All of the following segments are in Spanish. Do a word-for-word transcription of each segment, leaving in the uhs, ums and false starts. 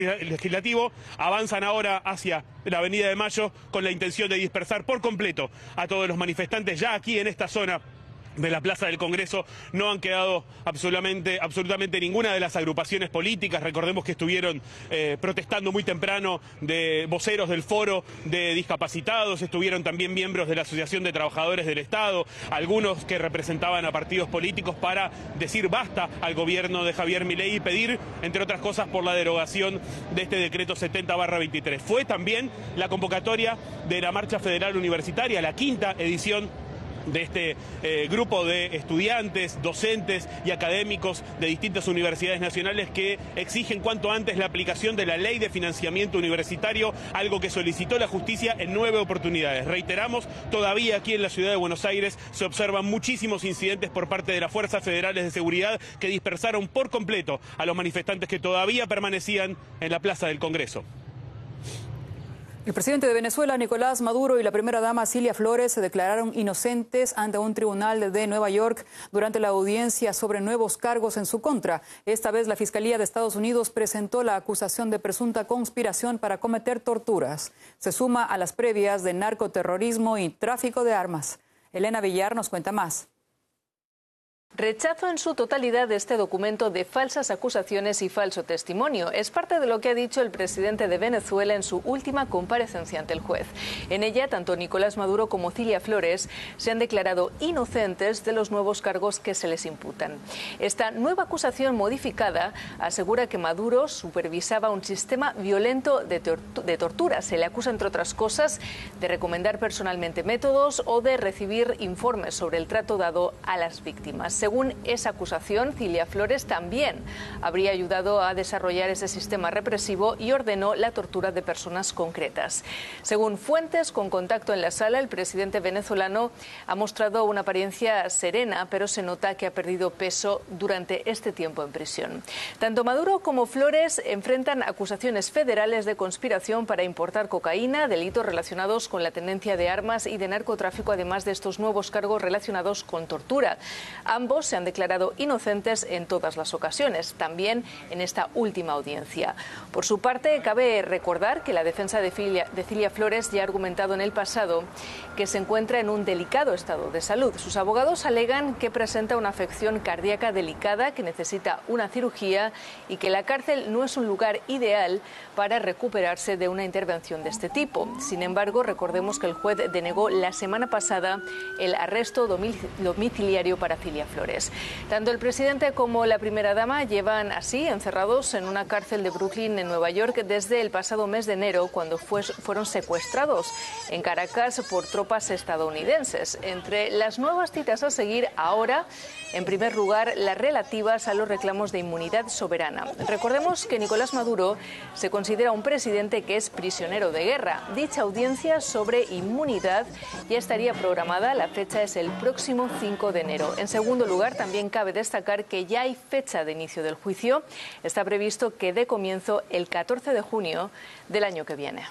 legislativo avanzan ahora hacia la Avenida de Mayo con la intención de dispersar por completo a todos los manifestantes. Ya aquí en esta zona de la Plaza del Congreso no han quedado absolutamente, absolutamente ninguna de las agrupaciones políticas. Recordemos que estuvieron eh, protestando muy temprano de voceros del Foro de Discapacitados, estuvieron también miembros de la Asociación de Trabajadores del Estado, algunos que representaban a partidos políticos para decir basta al gobierno de Javier Milei y pedir, entre otras cosas, por la derogación de este decreto setenta barra veintitrés. Fue también la convocatoria de la Marcha Federal Universitaria, la quinta edición de este eh, grupo de estudiantes, docentes y académicos de distintas universidades nacionales que exigen cuanto antes la aplicación de la Ley de Financiamiento Universitario, algo que solicitó la justicia en nueve oportunidades. Reiteramos, todavía aquí en la ciudad de Buenos Aires se observan muchísimos incidentes por parte de las fuerzas federales de seguridad que dispersaron por completo a los manifestantes que todavía permanecían en la Plaza del Congreso. El presidente de Venezuela, Nicolás Maduro, y la primera dama, Cilia Flores, se declararon inocentes ante un tribunal de Nueva York durante la audiencia sobre nuevos cargos en su contra. Esta vez la Fiscalía de Estados Unidos presentó la acusación de presunta conspiración para cometer torturas. Se suma a las previas de narcoterrorismo y tráfico de armas. Elena Villar nos cuenta más. Rechazo en su totalidad de este documento de falsas acusaciones y falso testimonio. Es parte de lo que ha dicho el presidente de Venezuela en su última comparecencia ante el juez. En ella, tanto Nicolás Maduro como Cilia Flores se han declarado inocentes de los nuevos cargos que se les imputan. Esta nueva acusación modificada asegura que Maduro supervisaba un sistema violento de, tortu- de tortura. Se le acusa, entre otras cosas, de recomendar personalmente métodos o de recibir informes sobre el trato dado a las víctimas. Según esa acusación, Cilia Flores también habría ayudado a desarrollar ese sistema represivo y ordenó la tortura de personas concretas. Según fuentes con contacto en la sala, el presidente venezolano ha mostrado una apariencia serena, pero se nota que ha perdido peso durante este tiempo en prisión. Tanto Maduro como Flores enfrentan acusaciones federales de conspiración para importar cocaína, delitos relacionados con la tenencia de armas y de narcotráfico, además de estos nuevos cargos relacionados con tortura. Ambos se han declarado inocentes en todas las ocasiones, también en esta última audiencia. Por su parte, cabe recordar que la defensa de Cilia, de Cilia Flores ya ha argumentado en el pasado que se encuentra en un delicado estado de salud. Sus abogados alegan que presenta una afección cardíaca delicada, que necesita una cirugía y que la cárcel no es un lugar ideal para recuperarse de una intervención de este tipo. Sin embargo, recordemos que el juez denegó la semana pasada el arresto domiciliario para Cilia Flores. Tanto el presidente como la primera dama llevan así encerrados en una cárcel de Brooklyn, en Nueva York, desde el pasado mes de enero, cuando fue, fueron secuestrados en Caracas por tropas estadounidenses. Entre las nuevas citas a seguir ahora, en primer lugar, las relativas a los reclamos de inmunidad soberana. Recordemos que Nicolás Maduro se considera un presidente que es prisionero de guerra. Dicha audiencia sobre inmunidad ya estaría programada. La fecha es el próximo cinco de enero. En segundo lugar, también cabe destacar que ya hay fecha de inicio del juicio. Está previsto que dé comienzo el catorce de junio del año que viene.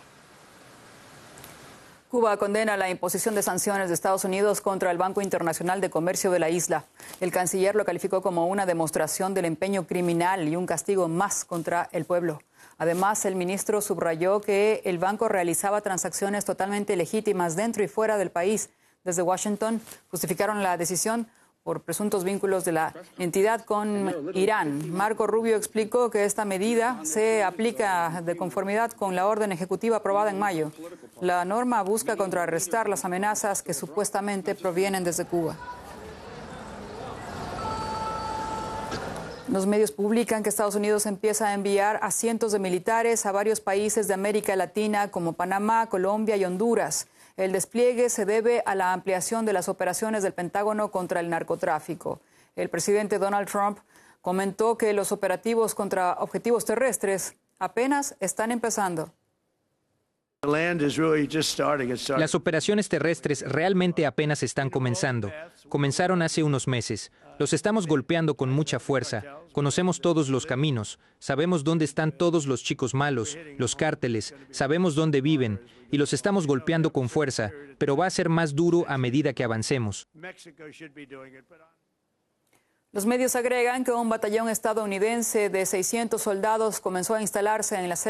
Cuba condena la imposición de sanciones de Estados Unidos contra el Banco Internacional de Comercio de la isla. El canciller lo calificó como una demostración del empeño criminal y un castigo más contra el pueblo. Además, el ministro subrayó que el banco realizaba transacciones totalmente legítimas dentro y fuera del país. Desde Washington justificaron la decisión por presuntos vínculos de la entidad con Irán. Marco Rubio explicó que esta medida se aplica de conformidad con la orden ejecutiva aprobada en mayo. La norma busca contrarrestar las amenazas que supuestamente provienen desde Cuba. Los medios publican que Estados Unidos empieza a enviar a cientos de militares a varios países de América Latina como Panamá, Colombia y Honduras. El despliegue se debe a la ampliación de las operaciones del Pentágono contra el narcotráfico. El presidente Donald Trump comentó que los operativos contra objetivos terrestres apenas están empezando. Las operaciones terrestres realmente apenas están comenzando. Comenzaron hace unos meses. Los estamos golpeando con mucha fuerza. Conocemos todos los caminos. Sabemos dónde están todos los chicos malos, los cárteles. Sabemos dónde viven. Y los estamos golpeando con fuerza. Pero va a ser más duro a medida que avancemos. Los medios agregan que un batallón estadounidense de seiscientos soldados comenzó a instalarse en la